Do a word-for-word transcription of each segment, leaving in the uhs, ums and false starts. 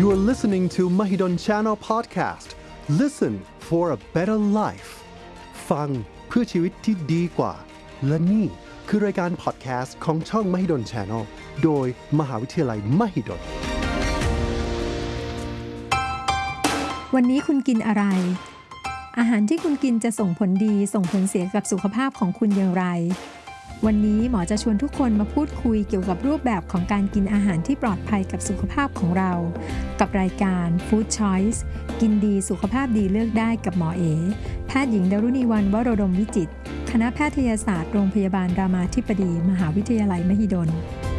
You are listening to Mahidol Channel Podcast. Listen for a better life. ฟังเพื่อชีวิตที่ดีกว่าและนี่คือรายการพอดแคสต์ของช่อง Mahidol Channel โดยมหาวิทยาลัย Mahidol วันนี้คุณกินอะไรอาหารที่คุณกินจะส่งผลดีส่งผลเสียกับสุขภาพของคุณอย่างไรวันนี้หมอจะชวนทุกคนมาพูดคุยเกี่ยวกับรูปแบบของการกินอาหารที่ปลอดภัยกับสุขภาพของเรากับรายการ Food Choice กินดีสุขภาพดีเลือกได้กับหมอเอแพทย์หญิงดารุณีวรรณวโรดมวิจิตรคณะแพทยศาสตร์โรงพยาบาลรามาธิบดีมหาวิทยาลัยมหิดล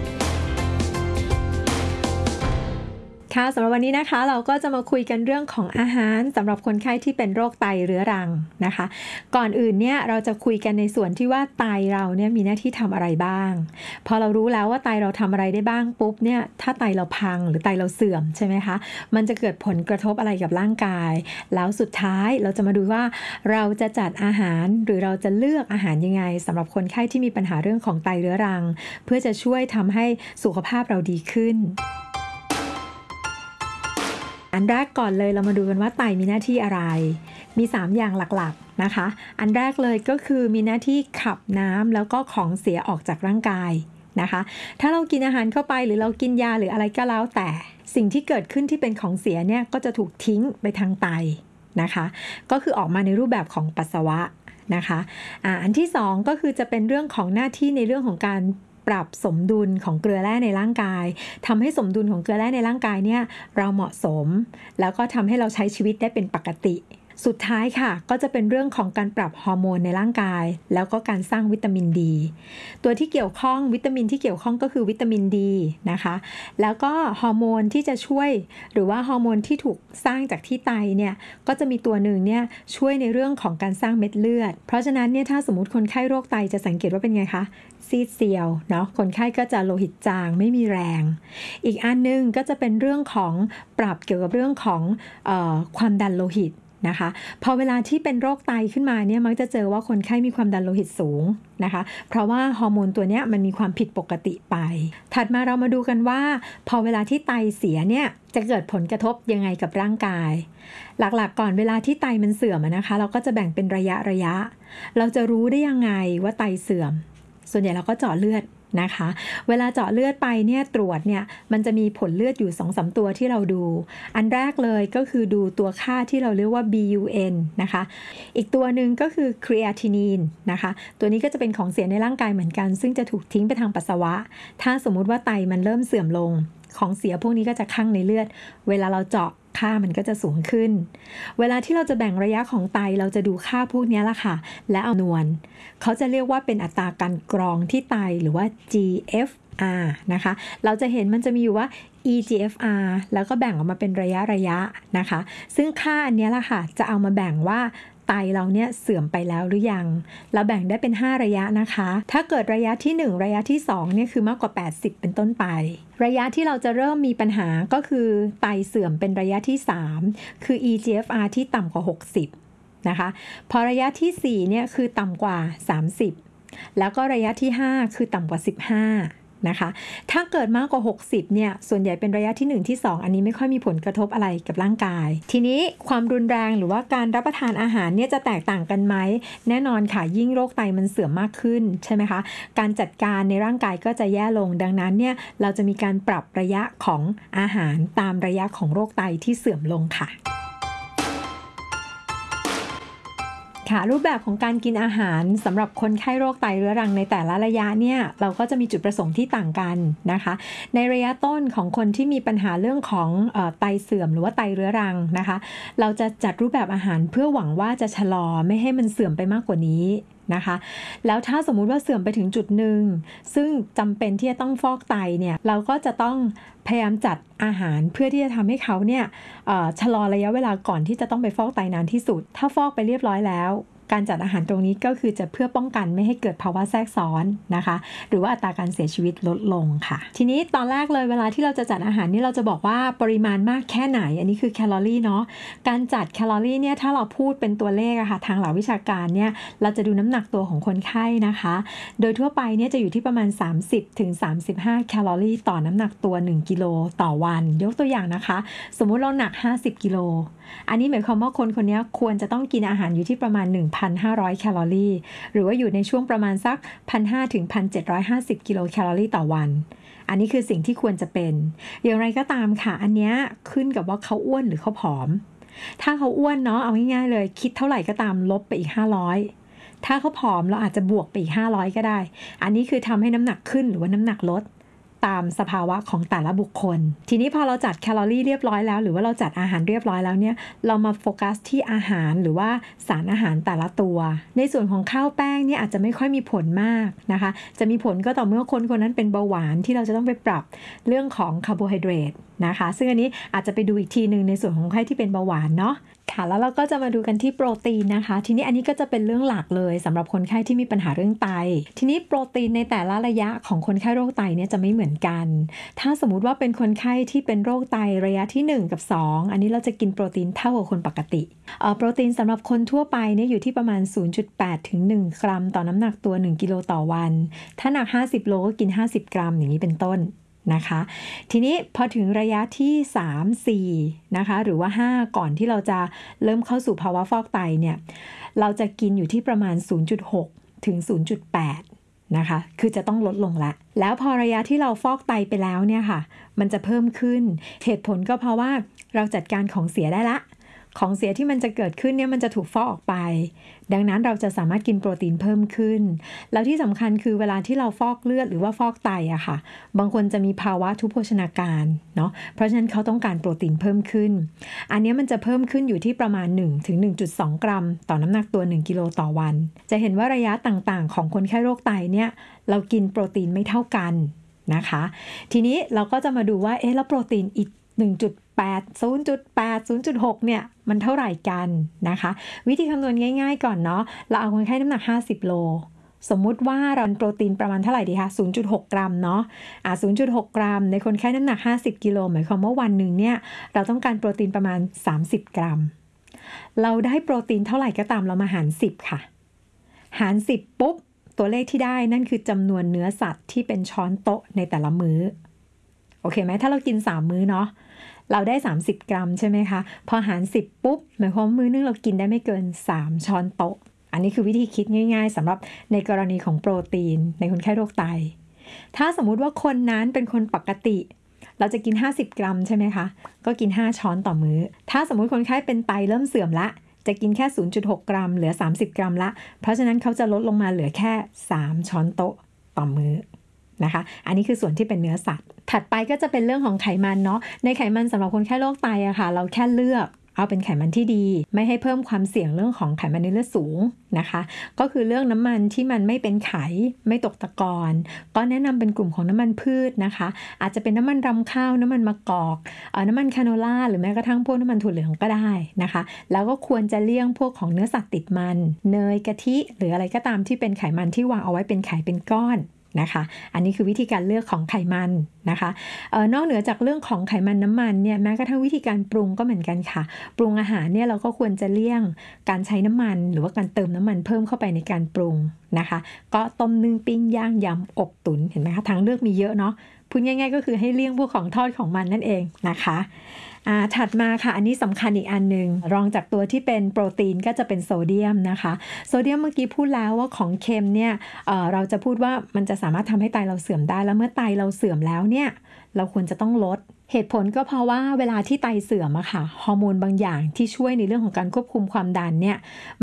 ค่ะสำหรับวันนี้นะคะเราก็จะมาคุยกันเรื่องของอาหารสำหรับคนไข้ที่เป็นโรคไตเรื้อรังนะคะก่อนอื่นเนี่ยเราจะคุยกันในส่วนที่ว่าไตเราเนี่ยมีหน้าที่ทำอะไรบ้างพอเรารู้แล้วว่าไตเราทำอะไรได้บ้างปุ๊บเนี่ยถ้าไตเราพังหรือไตเราเสื่อมใช่ไหมคะมันจะเกิดผลกระทบอะไรกับร่างกายแล้วสุดท้ายเราจะมาดูว่าเราจะจัดอาหารหรือเราจะเลือกอาหารยังไงสำหรับคนไข้ที่มีปัญหาเรื่องของไตเรื้อรังเพื่อจะช่วยทำให้สุขภาพเราดีขึ้นอันแรกก่อนเลยเรามาดูกันว่าไตมีหน้าที่อะไรมีสามอย่างหลักๆนะคะอันแรกเลยก็คือมีหน้าที่ขับน้ำแล้วก็ของเสียออกจากร่างกายนะคะถ้าเรากินอาหารเข้าไปหรือเรากินยาหรืออะไรก็แล้วแต่สิ่งที่เกิดขึ้นที่เป็นของเสียเนี่ยก็จะถูกทิ้งไปทางไตนะคะก็คือออกมาในรูปแบบของปัสสาวะนะคะอ่าอันที่สองก็คือจะเป็นเรื่องของหน้าที่ในเรื่องของการปรับสมดุลของเกลือแร่ในร่างกายทำให้สมดุลของเกลือแร่ในร่างกายเนี่ยเราเหมาะสมแล้วก็ทำให้เราใช้ชีวิตได้เป็นปกติสุดท้ายค่ะก็จะเป็นเรื่องของการปรับฮอร์โมนในร่างกายแล้วก็การสร้างวิตามินดีตัวที่เกี่ยวข้องวิตามินที่เกี่ยวข้องก็คือวิตามินดีนะคะแล้วก็ฮอร์โมนที่จะช่วยหรือว่าฮอร์โมนที่ถูกสร้างจากที่ไตเนี่ยก็จะมีตัวหนึ่งเนี่ยช่วยในเรื่องของการสร้างเม็ดเลือดเพราะฉะนั้นเนี่ยถ้าสมมุติคนไข้โรคไตจะสังเกตว่าเป็นไงคะซีดเซียวเนาะคนไข้ก็จะโลหิตจางไม่มีแรงอีกอันนึงก็จะเป็นเรื่องของปรับเกี่ยวกับเรื่องของเอ่อความดันโลหิตนะคะพอเวลาที่เป็นโรคไตขึ้นมาเนี่ยมักจะเจอว่าคนไข้มีความดันโลหิตสูงนะคะเพราะว่าฮอร์โมนตัวเนี้ยมันมีความผิดปกติไปถัดมาเรามาดูกันว่าพอเวลาที่ไตเสียเนี่ยจะเกิดผลกระทบยังไงกับร่างกายหลักๆก่อนเวลาที่ไตมันเสื่อมนะคะเราก็จะแบ่งเป็นระยะระยะเราจะรู้ได้ยังไงว่าไตเสื่อมส่วนใหญ่เราก็เจาะเลือดนะคะเวลาเจาะเลือดไปเนี่ยตรวจเนี่ยมันจะมีผลเลือดอยู่ สองสาม ตัวที่เราดูอันแรกเลยก็คือดูตัวค่าที่เราเรียกว่า บี ยู เอ็น นะคะอีกตัวหนึ่งก็คือครีแอทินีนนะคะตัวนี้ก็จะเป็นของเสียในร่างกายเหมือนกันซึ่งจะถูกทิ้งไปทางปัสสาวะถ้าสมมุติว่าไตมันเริ่มเสื่อมลงของเสียพวกนี้ก็จะคั่งในเลือดเวลาเราเจาะค่ามันก็จะสูงขึ้นเวลาที่เราจะแบ่งระยะของไตเราจะดูค่าพวกนี้ละค่ะและเอานวลเขาจะเรียกว่าเป็นอัตราการกรองที่ไตหรือว่า จี เอฟ อาร์ นะคะเราจะเห็นมันจะมีอยู่ว่า อี จี เอฟ อาร์ แล้วก็แบ่งออกมาเป็นระยะระยะนะคะซึ่งค่าอันนี้ละค่ะจะเอามาแบ่งว่าไตเราเนี่ยเสื่อมไปแล้วหรือยังเราแบ่งได้เป็นห้าระยะนะคะถ้าเกิดระยะที่หนึ่งระยะที่สองเนี่ยคือมากกว่าแปดสิบเป็นต้นไประยะที่เราจะเริ่มมีปัญหาก็คือไตเสื่อมเป็นระยะที่สามคือ อี จี เอฟ อาร์ ที่ต่ำกว่าหกสิบนะคะพอระยะที่สี่เนี่ยคือต่ำกว่าสามสิบแล้วก็ระยะที่ห้าคือต่ำกว่าสิบห้านะคะถ้าเกิดมากกว่าหกสิบเนี่ยส่วนใหญ่เป็นระยะที่หนึ่งที่สองอันนี้ไม่ค่อยมีผลกระทบอะไรกับร่างกายทีนี้ความรุนแรงหรือว่าการรับประทานอาหารเนี่ยจะแตกต่างกันไหมแน่นอนค่ะยิ่งโรคไตมันเสื่อมมากขึ้นใช่ไหมคะการจัดการในร่างกายก็จะแย่ลงดังนั้นเนี่ยเราจะมีการปรับระยะของอาหารตามระยะของโรคไตที่เสื่อมลงค่ะค่ะรูปแบบของการกินอาหารสำหรับคนไข้โรคไตเรื้อรังในแต่ละระยะเนี่ยเราก็จะมีจุดประสงค์ที่ต่างกันนะคะในระยะต้นของคนที่มีปัญหาเรื่องของเอ่อไตเสื่อมหรือว่าไตเรื้อรังนะคะเราจะจัดรูปแบบอาหารเพื่อหวังว่าจะชะลอไม่ให้มันเสื่อมไปมากกว่านี้นะคะแล้วถ้าสมมุติว่าเสื่อมไปถึงจุดหนึ่งซึ่งจำเป็นที่จะต้องฟอกไตเนี่ยเราก็จะต้องพยายามจัดอาหารเพื่อที่จะทำให้เขาเนี่ยเอ่อชะลอระยะเวลาก่อนที่จะต้องไปฟอกไตนานที่สุดถ้าฟอกไปเรียบร้อยแล้วการจัดอาหารตรงนี้ก็คือจะเพื่อป้องกันไม่ให้เกิดภาวะแทรกซ้อนนะคะหรือว่าอัตราการเสียชีวิตลดลงค่ะทีนี้ตอนแรกเลยเวลาที่เราจะจัดอาหารนี่เราจะบอกว่าปริมาณมากแค่ไหนอันนี้คือแคลอรี่เนาะการจัดแคลอรี่เนี่ยถ้าเราพูดเป็นตัวเลขอะค่ะทางหลักวิชาการเนี่ยเราจะดูน้ำหนักตัวของคนไข้นะคะโดยทั่วไปเนี่ยจะอยู่ที่ประมาณ สามสิบถึงสามสิบห้า แคลอรี่ต่อน้ำหนักตัวหนึ่งกิโลต่อวันยกตัวอย่างนะคะสมมุติเราหนักห้าสิบกิโลอันนี้หมายความว่าคนคนนี้ควรจะต้องกินอาหารอยู่ที่ประมาณ หนึ่งพันห้าร้อย แคลอรี่หรือว่าอยู่ในช่วงประมาณสัก หนึ่งพันห้าร้อย ถึง หนึ่งพันเจ็ดร้อยห้าสิบ กิโลแคลอรี่ต่อวันอันนี้คือสิ่งที่ควรจะเป็นอย่างไรก็ตามค่ะอันนี้ขึ้นกับว่าเขาอ้วนหรือเขาผอมถ้าเขาอ้วนเนาะเอาง่ายๆเลยคิดเท่าไหร่ก็ตามลบไปอีกห้าร้อยถ้าเขาผอมเราอาจจะบวกไปอีกห้าร้อยก็ได้อันนี้คือทำให้น้ำหนักขึ้นหรือว่าน้ำหนักลดตามสภาวะของแต่ละบุคคลทีนี้พอเราจัดแคลอรี่เรียบร้อยแล้วหรือว่าเราจัดอาหารเรียบร้อยแล้วเนี่ยเรามาโฟกัสที่อาหารหรือว่าสารอาหารแต่ละตัวในส่วนของข้าวแป้งเนี่ยอาจจะไม่ค่อยมีผลมากนะคะจะมีผลก็ต่อเมื่อคนคนนั้นเป็นเบาหวานที่เราจะต้องไปปรับเรื่องของคาร์โบไฮเดรตนะคะซึ่งอันนี้อาจจะไปดูอีกทีนึงในส่วนของคนไข้ที่เป็นเบาหวานเนาะค่ะแล้วเราก็จะมาดูกันที่โปรตีนนะคะทีนี้อันนี้ก็จะเป็นเรื่องหลักเลยสำหรับคนไข้ที่มีปัญหาเรื่องไตทีนี้โปรตีนในแต่ละระยะของคนไข้โรคไตเนี่ยจะไม่เหมือนกันถ้าสมมุติว่าเป็นคนไข้ที่เป็นโรคไตระยะที่หนึ่งกับสองอันนี้เราจะกินโปรตีนเท่ากับคนปกติเอ่อโปรตีนสำหรับคนทั่วไปเนี่ยอยู่ที่ประมาณ ศูนย์จุดแปด ถึง หนึ่ง กรัมต่อน้ำหนักตัวหนึ่งกิโลต่อวันถ้าหนักห้าสิบโลก็กินห้าสิบกรัมอย่างนี้เป็นต้นนะคะทีนี้พอถึงระยะที่สาม สี่นะคะหรือว่าห้าก่อนที่เราจะเริ่มเข้าสู่ภาวะฟอกไตเนี่ยเราจะกินอยู่ที่ประมาณ ศูนย์จุดหก ถึง ศูนย์จุดแปด นะคะคือจะต้องลดลงละแล้วพอระยะที่เราฟอกไตไปแล้วเนี่ยค่ะมันจะเพิ่มขึ้นเหตุผลก็เพราะว่าเราจัดการของเสียได้ละของเสียที่มันจะเกิดขึ้นเนี่ยมันจะถูกฟอกออกไปดังนั้นเราจะสามารถกินโปรตีนเพิ่มขึ้นแล้วที่สำคัญคือเวลาที่เราฟอกเลือดหรือว่าฟอกไตอะค่ะบางคนจะมีภาวะทุพโภชนาการเนาะเพราะฉะนั้นเขาต้องการโปรตีนเพิ่มขึ้นอันนี้มันจะเพิ่มขึ้นอยู่ที่ประมาณ หนึ่งถึงหนึ่งจุดสอง กรัมต่อน้ำหนักตัวหนึ่งกิโลต่อวันจะเห็นว่าระยะต่างๆของคนไข้โรคไตเนี่ยเรากินโปรตีนไม่เท่ากันนะคะทีนี้เราก็จะมาดูว่าเอ๊ะแล้วโปรตีนอีกหนึ่งจุดแปด ศูนย์จุดแปด ศูนย์จุดหก เนี่ยมันเท่าไหร่กันนะคะวิธีคำนวณง่ายๆก่อนเนาะเราเอาคนไข้น้ำหนักห้าสิบโลสมมุติว่าเราโปรตีนประมาณเท่าไหร่ดีคะ ศูนย์จุดหก กรัมเนาะอ่ะ ศูนย์จุดหก กรัมในคนไข้น้ำหนักห้าสิบกิโลหมายความว่าวันหนึ่งเนี่ยเราต้องการโปรตีนประมาณสามสิบกรัมเราได้โปรตีนเท่าไหร่ก็ตามเรามาหารสิบค่ะหารสิบปุ๊บตัวเลขที่ได้นั่นคือจำนวนเนื้อสัตว์ที่เป็นช้อนโต๊ะในแต่ละมื้อโอเคไหมถ้าเรากินสามมื้อเนาะเราได้สามสิบกรัมใช่ไหมคะพอหารสิบปุ๊บหมายความว่ามื้อนึงเรากินได้ไม่เกินสามช้อนโต๊ะอันนี้คือวิธีคิดง่ายๆสำหรับในกรณีของโปรตีนในคนไข้โรคไตถ้าสมมุติว่าคนนั้นเป็นคนปกติเราจะกินห้าสิบกรัมใช่ไหมคะก็กินห้าช้อนต่อมื้อถ้าสมมุติคนไข้เป็นไตเริ่มเสื่อมละจะกินแค่ ศูนย์จุดหก กรัมเหลือสามสิบกรัมละเพราะฉะนั้นเขาจะลดลงมาเหลือแค่สามช้อนโต๊ะต่อมื้อนะคะอันนี้คือส่วนที่เป็นเนื้อสัตว์ถัดไปก็จะเป็นเรื่องของไขมันเนาะในไขมันสำหรับคนไข้โรคไตอะค่ะเราแค่เลือกเอาเป็นไขมันที่ดีไม่ให้เพิ่มความเสี่ยงเรื่องของไขมันในเลือดสูงนะคะก็คือเรื่องน้ำมันที่มันไม่เป็นไขไม่ตกตะกอนก็แนะนำเป็นกลุ่มของน้ำมันพืชนะคะอาจจะเป็นน้ำมันรำข้าวน้ำมันมะกอกเอ่อน้ำมันคาโนล่าหรือแม้กระทั่งพวกน้ำมันถั่วเหลืองก็ได้นะคะแล้วก็ควรจะเลี่ยงพวกของเนื้อสัตว์ติดมันเนยกะทิหรืออะไรก็ตามที่เป็นไขมันที่วางเอาไว้เป็นไขเป็นก้อนนะคะอันนี้คือวิธีการเลือกของไขมันนะคะเอ่อนอกเหนือจากเรื่องของไขมันน้ำมันเนี่ยแม้กระทั่งวิธีการปรุงก็เหมือนกันค่ะปรุงอาหารเนี่ยเราก็ควรจะเลี่ยงการใช้น้ำมันหรือว่าการเติมน้ำมันเพิ่มเข้าไปในการปรุงนะคะก็ต้มนึ่งปิ้งย่างยำอบตุ๋นเห็นไหมคะทางเลือกมีเยอะเนาะพูดง่ายๆก็คือให้เลี่ยงพวกของทอดของมันนั่นเองนะคะอ่าถัดมาค่ะอันนี้สำคัญอีกอันนึงรองจากตัวที่เป็นโปรตีนก็จะเป็นโซเดียมนะคะโซเดียมเมื่อกี้พูดแล้วว่าของเค็มเนี่ย เอ่อ เราจะพูดว่ามันจะสามารถทำให้ไตเราเสื่อมได้แล้วเมื่อไตเราเสื่อมแล้วเนี่ยเราควรจะต้องลดเหตุผลก็เพราะว่าเวลาที่ไตเสื่อมอะค่ะฮอร์โมนบางอย่างที่ช่วยในเรื่องของการควบคุมความดันเนี่ย